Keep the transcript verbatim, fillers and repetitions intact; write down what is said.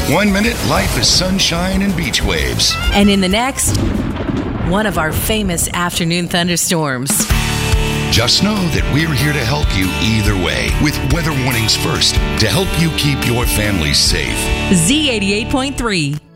One minute, life is sunshine and beach waves. And in the next, one of our famous afternoon thunderstorms. Just know that we're here to help you either way with weather warnings first to help you keep your family safe. Z eighty-eight point three.